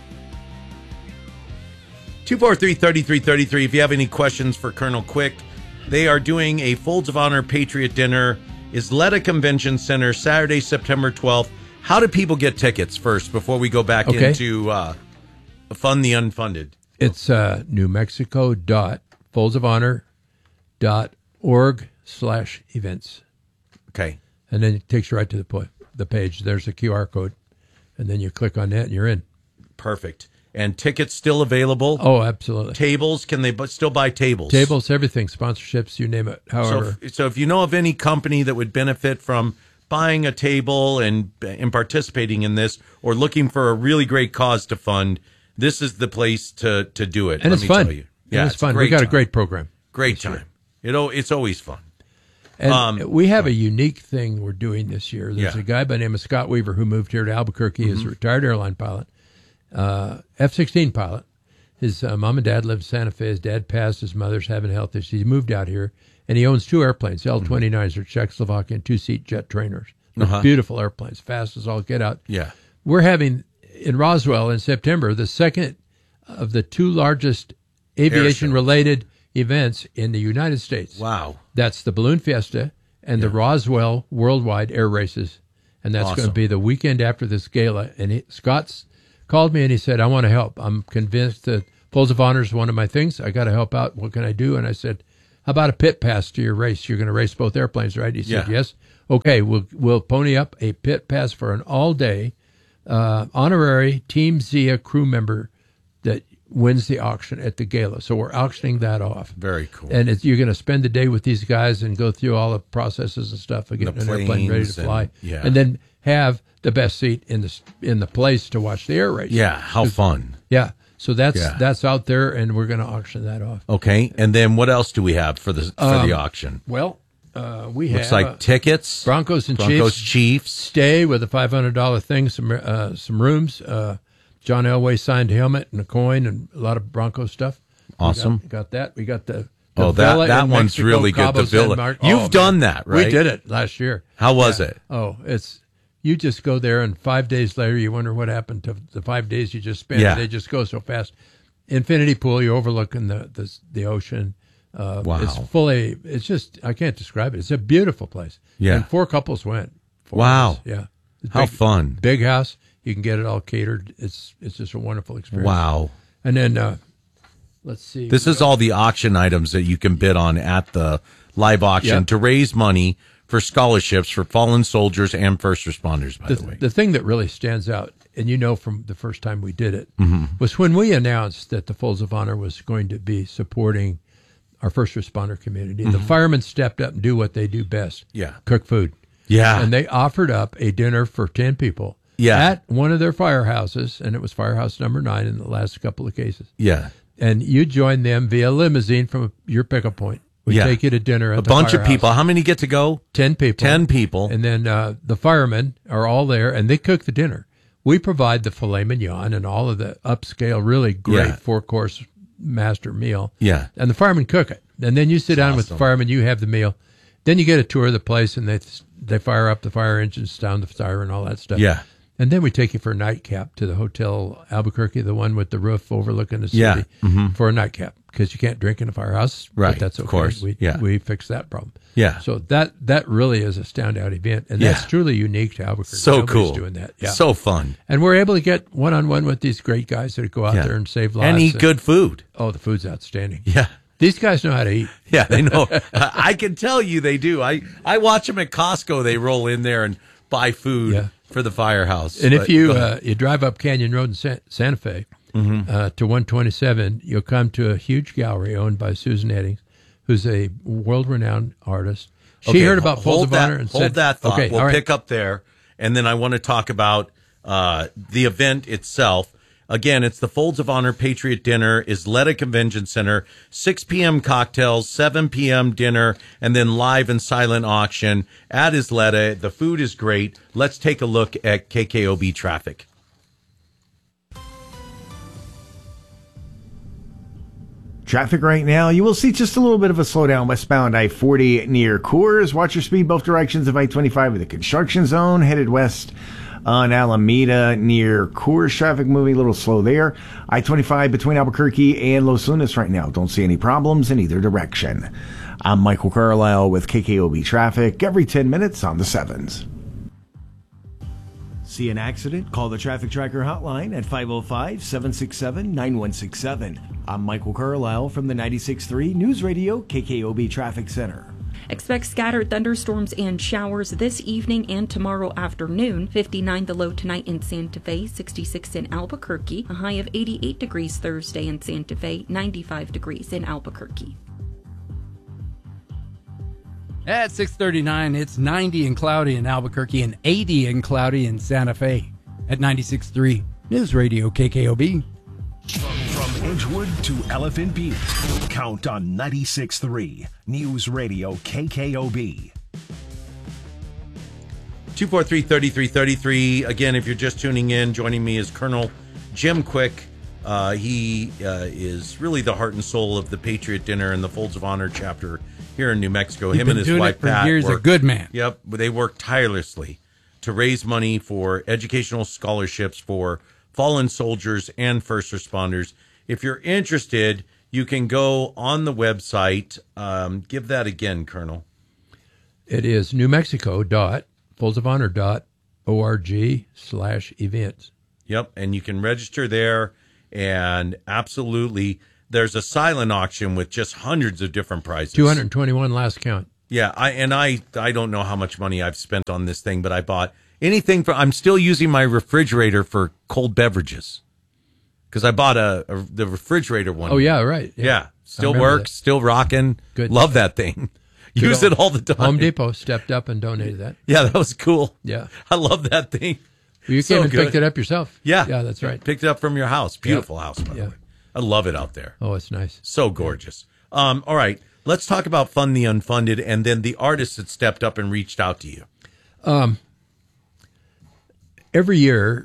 two four three, three three three three. If you have any questions for Colonel Quick, they are doing a Folds of Honor Patriot Dinner. Isleta Convention Center, Saturday, September twelfth. How do people get tickets first before we go back Okay. into uh, Fund the Unfunded? It's uh, New Mexico dot folds of honor dot org slash events. Okay. And then it takes you right to the po- the page. There's a Q R code, and then you click on that, and you're in. Perfect. And tickets still available? Oh, absolutely. Tables, can they bu- still buy tables? Tables, everything, sponsorships, you name it. However, So if, so if you know of any company that would benefit from buying a table and, and participating in this, or looking for a really great cause to fund, this is the place to, to do it. and let it's me fun. Tell you. And Yeah, it's, fun. a We got time. a great program. Great this year. time. It, al- it's always fun. And Um, we have a unique thing we're doing this year. There's Yeah. a guy by the name of Scott Weaver who moved here to Albuquerque as a Mhm. retired airline pilot. uh, F sixteen pilot. His uh, mom and dad lived in Santa Fe. His dad passed. His mother's having health issues. He moved out here, and he owns two airplanes, L twenty-nines, or Czechoslovakian two-seat jet trainers. They're Uh-huh. beautiful airplanes, fast as all get out. Yeah. We're having, in Roswell in September, the second of the two largest aviation-related events in the United States. Wow. That's the Balloon Fiesta and the Roswell Worldwide Air Races. And that's Awesome. going to be the weekend after this gala. And he, Scott's called me and he said, I want to help. I'm convinced that Folds of Honor is one of my things. I got to help out. What can I do? And I said, how about a pit pass to your race? You're going to race both airplanes, right? He said, Yeah. yes. Okay, we'll we'll pony up a pit pass for an all-day uh, honorary Team Zia crew member that wins the auction at the gala. So we're auctioning that off. Very cool. And it's, you're going to spend the day with these guys and go through all the processes and stuff of getting The an airplane ready to planes fly. and- yeah. And then have the best seat in the in the place to watch the air race. Yeah, how fun. Yeah. So that's Yeah. that's out there, and we're going to auction that off. Okay, and then what else do we have for the for Um, the auction? Well, uh, we Looks have like uh, tickets, Broncos and Broncos, Chiefs. Chiefs. Stay with a five hundred dollar thing, some uh, some rooms. Uh, John Elway signed helmet and a coin and a lot of Broncos stuff. We Awesome. got, got that. We got the, the Oh, that Villa that in one's Mexico, really good. Cabo The San Villa. Mar- You've Oh, done man. that, right? We did it last year. How was Yeah. it? Oh, it's you just go there, and five days later, you wonder what happened to the five days you just spent. Yeah. They just go so fast. Infinity Pool, you're overlooking the the, the ocean. Uh, Wow. It's fully. It's just I can't describe it. It's a beautiful place. Yeah. And four couples went. Four Wow. of us. Yeah. It's How fun. Big house. You can get it all catered. It's it's just a wonderful experience. Wow. And then uh, let's see. This is all the auction items that you can bid on at the live auction Yeah. to raise money for scholarships for fallen soldiers and first responders, by the, the way. the thing that really stands out, and you know from the first time we did it, Mhm. was when we announced that the Folds of Honor was going to be supporting our first responder community. The Mhm. firemen stepped up and do what they do best. Yeah. Cook food. Yeah. And they offered up a dinner for ten people. Yeah. At one of their firehouses, and it was firehouse number nine in the last couple of cases. Yeah. And you joined them via limousine from your pickup point. We Yeah. take you to dinner at A the bunch of firehouse. people. How many get to go? Ten people. Ten people. And then uh, the firemen are all there, and they cook the dinner. We provide the filet mignon and all of the upscale, really great Yeah. four-course master meal. Yeah. And the firemen cook it. And then you sit down with the awesome. firemen, you have the meal. Then you get a tour of the place, and they they fire up the fire engines, sound the siren, all that stuff. Yeah. And then we take you for a nightcap to the Hotel Albuquerque, the one with the roof overlooking the city, Yeah. Mhm. for a nightcap because you can't drink in a firehouse. Right, But that's okay. of course. We, Yeah. we fixed that problem. Yeah. So that that really is a standout event, and Yeah. that's truly unique to Albuquerque. So Nobody's cool. doing that. Yeah. So fun. And we're able to get one on one with these great guys that go out Yeah. there and save lives And eat good food. Oh, the food's outstanding. Yeah. These guys know how to eat. Yeah, they know. I can tell you they do. I, I watch them at Costco. They roll in there and buy food Yeah. for the firehouse. And if But- you but- uh, you drive up Canyon Road in San, Santa Fe Mhm. uh, to one twenty-seven, you'll come to a huge gallery owned by Susan Eddings, who's a world-renowned artist. She Okay, heard about hold Folds of that, Honor and hold said, that thought. "Okay, we'll all right." pick up there, and then I want to talk about uh, the event itself. Again, it's the Folds of Honor Patriot Dinner, Isleta Convention Center, six p.m. cocktails, seven p.m. dinner, and then live and silent auction at Isleta. The food is great. Let's take a look at K K O B traffic. Traffic right now, you will see just a little bit of a slowdown westbound I forty near Coors. Watch your speed both directions of I twenty-five with the construction zone. Headed west on Alameda near Coors. Traffic moving a little slow there. I twenty-five between Albuquerque and Los Lunas right now. Don't see any problems in either direction. I'm Michael Carlisle with K K O B Traffic every ten minutes on the sevens. See an accident? Call the Traffic Tracker hotline at five oh five, seven six seven, nine one six seven. I'm Michael Carlisle from the ninety-six point three News Radio K K O B Traffic Center. Expect scattered thunderstorms and showers this evening and tomorrow afternoon. fifty-nine the low tonight in Santa Fe, sixty-six in Albuquerque, a high of eighty-eight degrees Thursday in Santa Fe, ninety-five degrees in Albuquerque. At six thirty-nine, it's ninety and cloudy in Albuquerque and eighty and cloudy in Santa Fe. At ninety-six point three News Radio K K O B. From Edgewood to Elephant Butte, count on ninety-six point three News Radio K K O B. two four three, three three three three. Again, if you're just tuning in, joining me is Colonel Jim Quick, uh, he uh, is really the heart and soul of the Patriot Dinner and the Folds of Honor chapter here in New Mexico. He's Him been and his doing wife it for Pat years, a work- good man. Yep, they work tirelessly to raise money for educational scholarships for fallen soldiers and first responders. If you're interested, you can go on the website. Um, give that again, Colonel. It is New Mexico dot folds of honor dot org slash events. Yep, and you can register there, and absolutely, there's a silent auction with just hundreds of different prizes. two hundred twenty-one last count. Yeah, I and I I don't know how much money I've spent on this thing, but I bought anything for. I'm still using my refrigerator for cold beverages because I bought a, a the refrigerator one. Oh yeah, right. Yeah, Yeah. still I remember works, that. still rocking. Good. Love that thing. Good Use old it all the time. Home Depot stepped up and donated that. Yeah, that was cool. Yeah. I love that thing. Well, you So came and good. picked it up yourself. Yeah. Yeah, that's right. Picked it up from your house. Beautiful house, by Yeah. the way. I love it out there. Oh, it's nice. So gorgeous. Um, all right. Let's talk about Fund the Unfunded and then the artists that stepped up and reached out to you. Um, every year,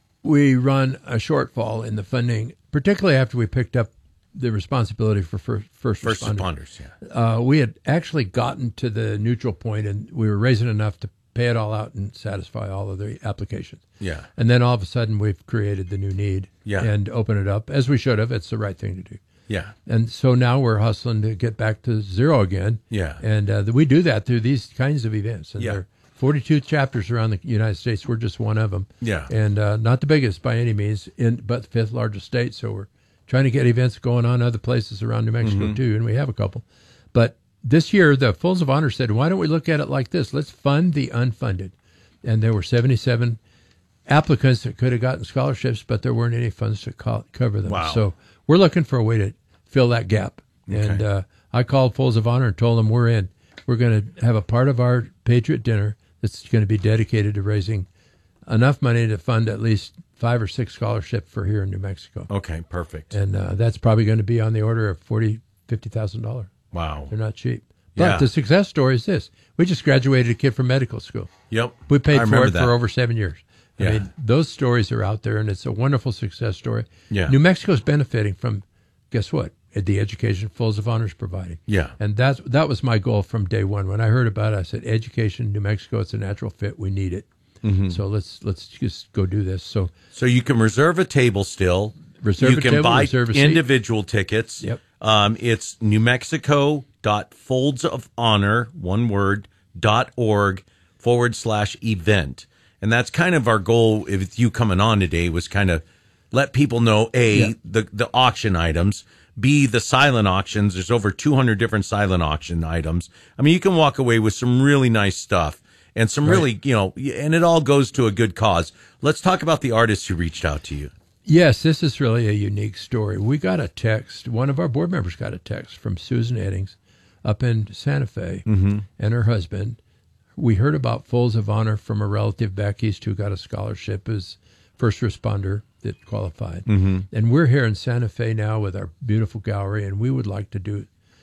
we run a shortfall in the funding, particularly after we picked up the responsibility for first, first, First responders. responders, yeah. Uh, we had actually gotten to the neutral point, and we were raising enough to pay it all out and satisfy all of the applications. Yeah. And then all of a sudden, we've created the new need Yeah. and open it up, as we should have. It's the right thing to do. Yeah. And so now we're hustling to get back to zero again. Yeah. And uh, we do that through these kinds of events. And Yeah. there are forty-two chapters around the United States. We're just one of them. Yeah. And uh, not the biggest by any means, in but the fifth largest state. So we're trying to get events going on other places around New Mexico Mhm. too, and we have a couple. But this year, the Folds of Honor said, why don't we look at it like this? Let's fund the unfunded. And there were seventy-seven applicants that could have gotten scholarships, but there weren't any funds to co- cover them. Wow. So we're looking for a way to fill that gap. Okay. And uh, I called Folds of Honor and told them we're in. We're going to have a part of our Patriot Dinner that's going to be dedicated to raising enough money to fund at least five or six scholarships for here in New Mexico. Okay, perfect. And uh, that's probably going to be on the order of forty thousand dollars, fifty thousand dollars. Wow. They're not cheap. But Yeah. the success story is this. We just graduated a kid from medical school. Yep. We paid I for remember it that. for over seven years. Yeah. I mean, those stories are out there, and it's a wonderful success story. Yeah. New Mexico's benefiting from, guess what? The education Folds of Honor is providing. Yeah. And that's, that was my goal from day one. When I heard about it, I said, education, New Mexico, it's a natural fit. We need it. Mhm. So let's let's just go do this. So So you can reserve a table still. Reserve you a can table, buy reserve a seat. individual tickets. Yep. Um, it's New Mexico dot folds of honor, one word, dot org forward slash event. And that's kind of our goal with you coming on today was kind of let people know, A, Yeah. the, the auction items, B, the silent auctions. There's over two hundred different silent auction items. I mean, you can walk away with some really nice stuff and some Right. really, you know, and it all goes to a good cause. Let's talk about the artists who reached out to you. Yes, this is really a unique story. We got a text. One of our board members got a text from Susan Eddings up in Santa Fe Mhm. and her husband. We heard about Folds of Honor from a relative back east who got a scholarship as first responder that qualified. Mhm. And we're here in Santa Fe now with our beautiful gallery, and we would like to do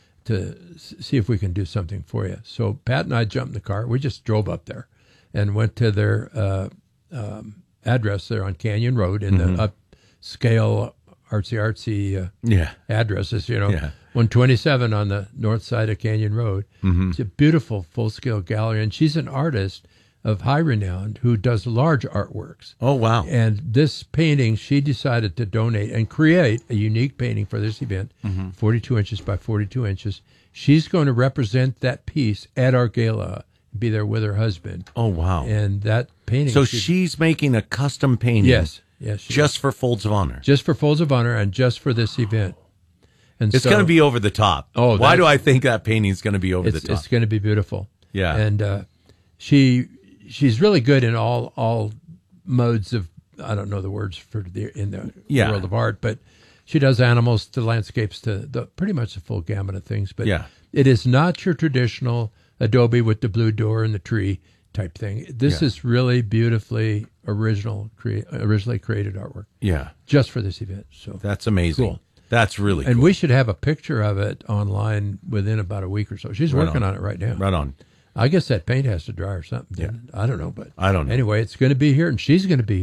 to s- see if we can do something for you. So Pat and I jumped in the car. We just drove up there and went to their uh, um, address there on Canyon Road in Mhm. the upscale artsy artsy uh, Yeah. addresses. You know, Yeah. one twenty-seven on the north side of Canyon Road. Mhm. It's a beautiful full scale gallery, and she's an artist of high renown who does large artworks. Oh, wow. And this painting, she decided to donate and create a unique painting for this event, Mhm. forty-two inches by forty-two inches. She's going to represent that piece at our gala, be there with her husband. Oh, wow. And that painting. So she- she's making a custom painting. Yes, yes, she Just is. for Folds of Honor. just for Folds of Honor and just for this event. And It's so- going to be over the top. Oh, why that- do I think that painting's going to be over it's, the top? It's going to be beautiful. Yeah. And uh, she she's really good in all all modes of, I don't know the words for the in the Yeah. world of art, but she does animals to landscapes to the pretty much the full gamut of things. But Yeah. it is not your traditional adobe with the blue door and the tree type thing. This Yeah. is really beautifully original, crea- originally created artwork. Yeah. just for this event. So That's amazing. Cool. That's really and cool. we should have a picture of it online within about a week or so. She's Right working on. on it right now. Right on. I guess that paint has to dry or something. Yeah. I don't know, but I don't know. Anyway, it's going to be here, and she's going to be here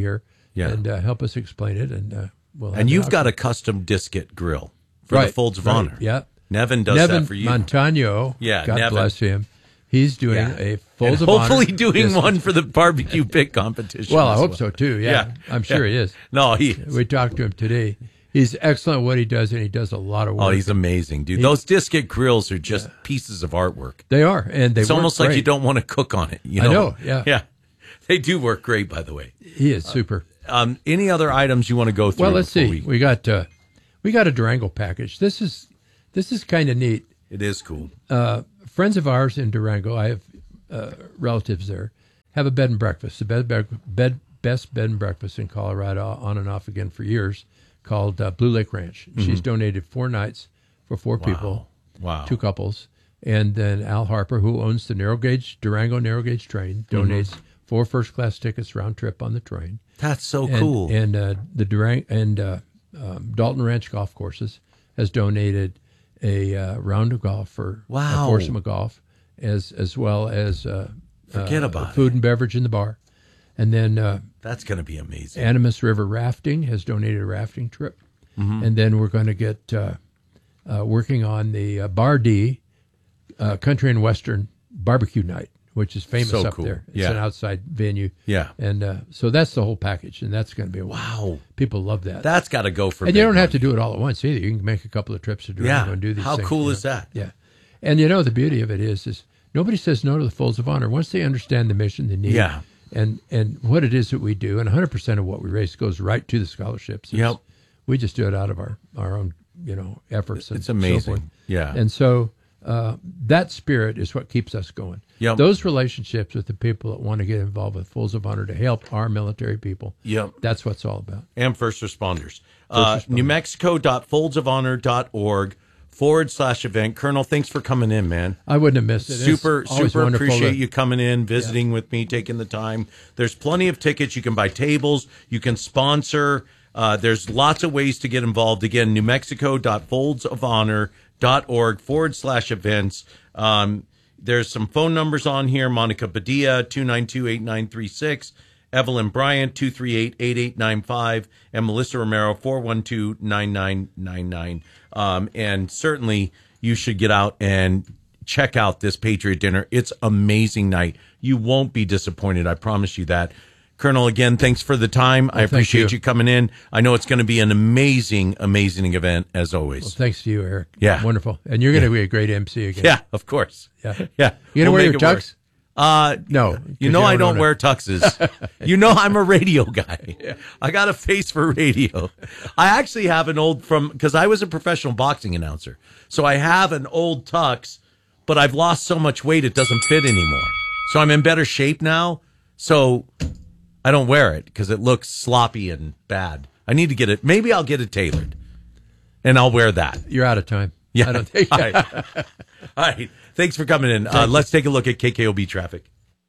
Yeah. and uh, help us explain it. And uh, we'll. And you've got a custom disket grill for right, the Folds of right, Honor. Yeah. Nevin does Nevin that for you. Montano. Yeah, God Nevin. bless him. He's doing Yeah. a Folds and of hopefully Honor. doing disket. one for the barbecue pit competition. Well, I as hope so too. Yeah, Yeah. I'm sure Yeah. he is. No, he is. We talked to him today. He's excellent at what he does, and he does a lot of work. Oh, he's amazing, dude. He- Those disket grills are just pieces of artwork. They are, and they It's work almost like great. you don't want to cook on it. You I know? know, yeah. Yeah. They do work great, by the way. He is super. Uh, um, any other items you want to go through? Well, let's before see. We... We got uh, we got a Durango package. This is this is kind of neat. It is cool. Uh, friends of ours in Durango, I have uh, relatives there, have a bed and breakfast, the bed, bed, bed best bed and breakfast in Colorado, on and off again for years, called uh, Blue Lake Ranch. Mm-hmm. She's donated four nights for four Wow. people, Wow. two couples, and then Al Harper, who owns the narrow gauge Durango narrow gauge train, donates Mm-hmm. four first class tickets round trip on the train. That's so and, cool. And uh, the Durang and uh, um, Dalton Ranch Golf Courses has donated a uh, round of golf for Wow. uh, foursome of golf, as as well as uh, Forget uh, about food and beverage in the bar, and then uh, That's going to be amazing. Animas River Rafting has donated a rafting trip, Mhm. and then we're going to get uh, uh, working on the uh, Bar D uh, Country and Western Barbecue Night, which is famous So up cool. there. It's Yeah. an outside venue. Yeah. And uh, so that's the whole package, and that's going to be a Wow. People love that. That's got to go for And you big don't have money. to do it all at once either. You can make a couple of trips to Durango Yeah. and do these How things. cool you is know. that? Yeah. And you know, the beauty of it is, is nobody says no to the Folds of Honor. Once they understand the mission, the need, Yeah. and, and what it is that we do, and one hundred percent of what we raise goes right to the scholarships. It's- Yep. We just do it out of our, our own, you know, efforts. And It's amazing. So forth. Yeah. And so uh, that spirit is what keeps us going. Yep. Those relationships with the people that want to get involved with Folds of Honor to help our military people. Yep. That's what it's all about. And first responders. Uh, responders. New Mexico dot folds of honor dot org forward slash event. Colonel, thanks for coming in, man. I wouldn't have missed it. It's Super, always super wonderful appreciate to- you coming in, visiting with me, taking the time. There's plenty of tickets. You can buy tables. You can sponsor. Uh, there's lots of ways to get involved. Again, New Mexico dot folds of honor dot org forward slash events. Um, there's some phone numbers on here. Monica Padilla, two nine two, eight nine three six. Evelyn Bryant, two three eight, eight eight nine five. And Melissa Romero, four one two, nine nine nine nine. Um, and certainly you should get out and check out this Patriot Dinner. It's amazing night. You won't be disappointed. I promise you that. Colonel, again, thanks for the time. I Well, thank appreciate you. you coming in. I know it's going to be an amazing, amazing event as always. Well, thanks to you, Eric. Yeah. Wonderful. And you're going to be a great M C again. Yeah, of course. Yeah. Yeah. You going to We'll wear make your it work. tux? Uh, No. You 'cause know you I don't own wear it. tuxes. You know I'm a radio guy. I got a face for radio. I actually have an old from because I was a professional boxing announcer. So I have an old tux, but I've lost so much weight it doesn't fit anymore. So I'm in better shape now. So I don't wear it because it looks sloppy and bad. I need to get it. Maybe I'll get it tailored, and I'll wear that. You're out of time. Yeah. I don't think. All right. All right. Thanks for coming in. Uh, let's take a look at K K O B traffic.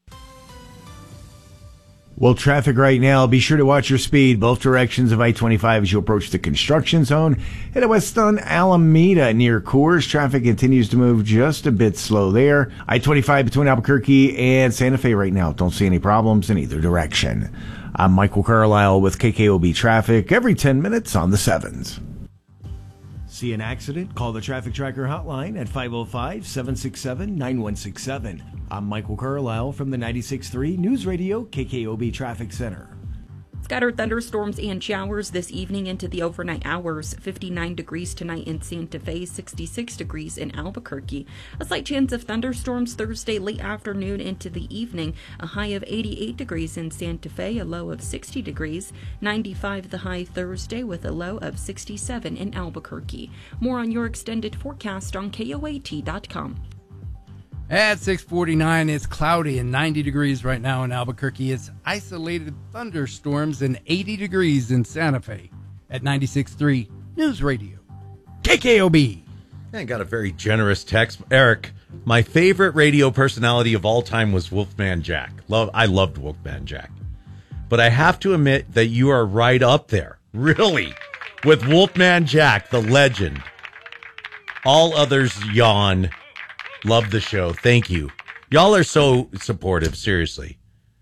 Well, traffic right now, be sure to watch your speed, both directions of I twenty-five as you approach the construction zone. Headed west on Alameda near Coors. Traffic continues to move just a bit slow there. I twenty-five between Albuquerque and Santa Fe right now. Don't see any problems in either direction. I'm Michael Carlisle with K K O B traffic every ten minutes on the sevens. See an accident? Call the Traffic Tracker hotline at five oh five, seven six seven, nine one six seven. I'm Michael Carlisle from the ninety-six point three News Radio K K O B Traffic Center. Scattered thunderstorms and showers this evening into the overnight hours. fifty-nine degrees tonight in Santa Fe, sixty-six degrees in Albuquerque. A slight chance of thunderstorms Thursday late afternoon into the evening. A high of eighty-eight degrees in Santa Fe, a low of sixty degrees. ninety-five the high Thursday with a low of sixty-seven in Albuquerque. More on your extended forecast on K O A T dot com. At six forty-nine, it's cloudy and ninety degrees right now in Albuquerque. It's isolated thunderstorms and eighty degrees in Santa Fe. At ninety-six point three News Radio K K O B. I got a very generous text. Eric, my favorite radio personality of all time was Wolfman Jack. Love, I loved Wolfman Jack. But I have to admit that you are right up there, really, with Wolfman Jack, the legend. All others yawn. Love the show. Thank you. Y'all are so supportive, seriously.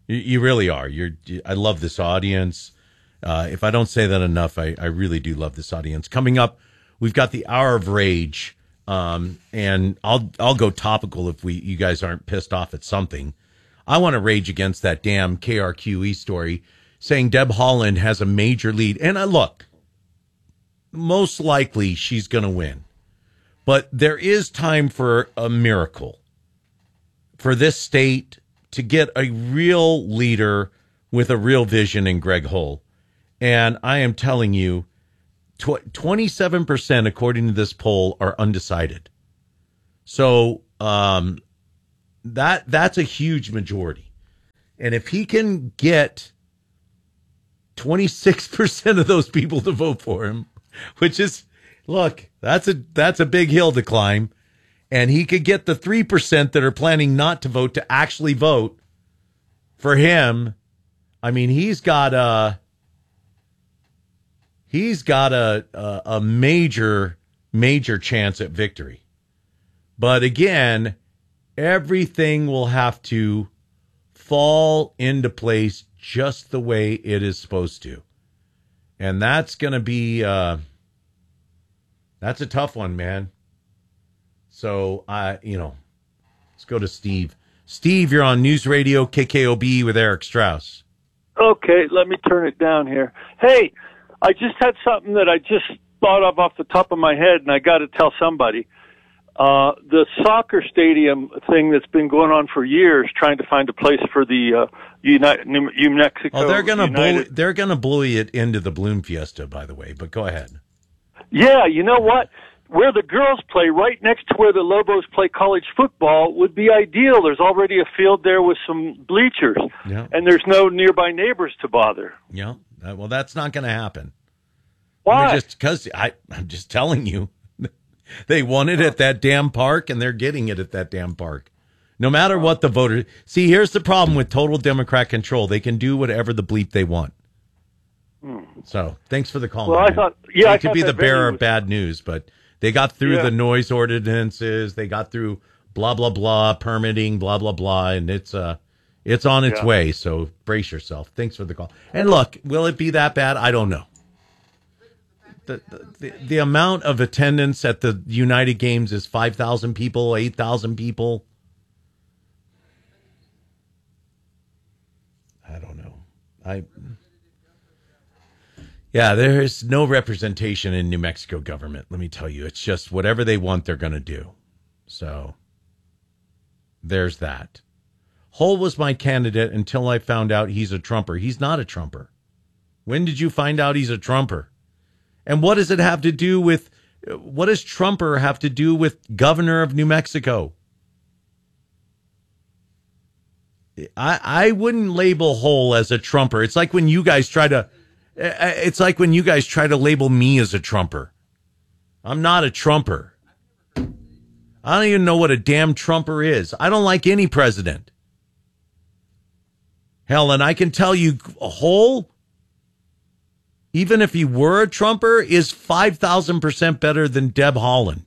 You, you really are. You're. I love this audience. Uh, if I don't say that enough, I, I really do love this audience. Coming up, we've got the Hour of Rage, um, and I'll I'll go topical if we you guys aren't pissed off at something. I want to rage against that damn K R Q E story saying Deb Haaland has a major lead. And I look, most likely she's going to win, but there is time for a miracle for this state to get a real leader with a real vision in Greg Hull. And I am telling you, tw- twenty-seven percent, according to this poll, are undecided. So um, that that's a huge majority. And if he can get twenty-six percent of those people to vote for him, which is, look, that's a that's a big hill to climb. And he could get the three percent that are planning not to vote to actually vote for him. I mean, he's got a... He's got a, a a major, major chance at victory. But again, everything will have to fall into place just the way it is supposed to. And that's going to be, uh, that's a tough one, man. So, I, you know, let's go to Steve. Steve, you're on News Radio K K O B with Eric Strauss. Okay, let me turn it down here. Hey, I just had something that I just thought of off the top of my head, and I got to tell somebody. Uh, the soccer stadium thing that's been going on for years, trying to find a place for the uh, United, New, New Mexico. Oh, they're gonna United. bully, they're gonna bully it into the Bloom Fiesta, by the way. But go ahead. Yeah, you know what? Where the girls play, right next to where the Lobos play college football, would be ideal. There's already a field there with some bleachers, Yeah. and there's no nearby neighbors to bother. Yeah. Uh, well, that's not going to happen. Why? I mean, just because I, I'm just telling you, they want it at that damn park, and they're getting it at that damn park. No matter what the voters see. Here's the problem with total Democrat control: they can do whatever the bleep they want. Hmm. So, thanks for the call. Well, man. I thought, yeah, they I could thought be the that bearer venue of was- bad news, but they got through Yeah. the noise ordinances. They got through blah blah blah permitting, blah blah blah, and it's uh it's on its Yeah. way. So brace yourself. Thanks for the call. And look, will it be that bad? I don't know. The, the, the amount of attendance at the United Games is five thousand people, eight thousand people. I don't know. I, yeah, there's no representation in New Mexico government. Let me tell you, it's just whatever they want, they're going to do. So there's that. Hull was my candidate until I found out he's a Trumper. He's not a Trumper. When did you find out he's a Trumper? And what does it have to do with, what does Trumper have to do with governor of New Mexico? I, I wouldn't label Hull as a Trumper. It's like when you guys try to, it's like when you guys try to label me as a Trumper. I'm not a Trumper. I don't even know what a damn Trumper is. I don't like any president. Hell, and I can tell you, Hull, even if he were a Trumper, is five thousand percent better than Deb Haaland.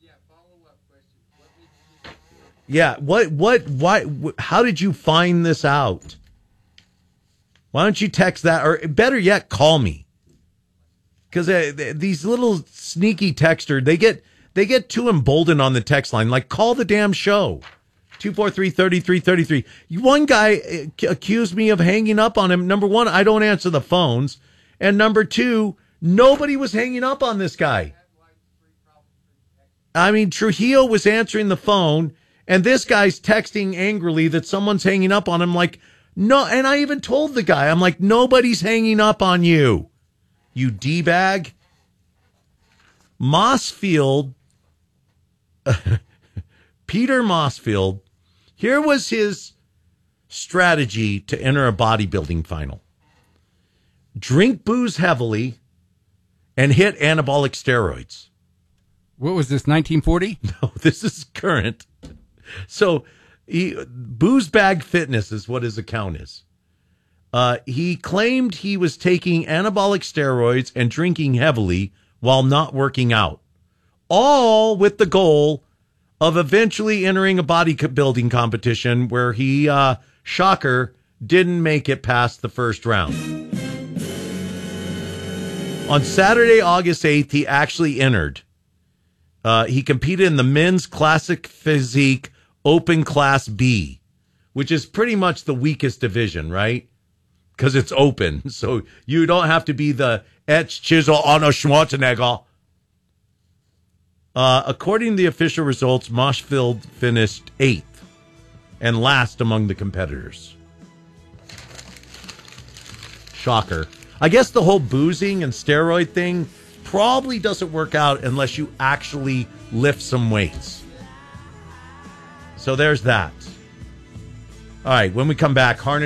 Yeah, what, what, why, wh- how did you find this out? Why don't you text that, or better yet, call me? Because uh, th- these little sneaky texter, they get they get too emboldened on the text line. Like, call the damn show. two four three, three three three three. One guy uh, accused me of hanging up on him. Number one, I don't answer the phones. And number two, nobody was hanging up on this guy. I mean, Trujillo was answering the phone, and this guy's texting angrily that someone's hanging up on him. Like, no, and I even told the guy, I'm like, nobody's hanging up on you, you D-bag. Mossfield, Peter Mossfield, here was his strategy to enter a bodybuilding final. Drink booze heavily and hit anabolic steroids. What was this, nineteen forty? No, this is current. So, he, Booze Bag Fitness is what his account is. Uh, he claimed he was taking anabolic steroids and drinking heavily while not working out, all with the goal of eventually entering a bodybuilding competition where he, uh, shocker, didn't make it past the first round. On Saturday, August eighth, he actually entered. Uh, he competed in the men's classic physique open class B, which is pretty much the weakest division, right? Because it's open. So you don't have to be the etched chisel Arnold Schwarzenegger. Uh, according to the official results, Moshfield finished eighth and last among the competitors. Shocker. I guess the whole boozing and steroid thing probably doesn't work out unless you actually lift some weights. So there's that. All right, when we come back, Harness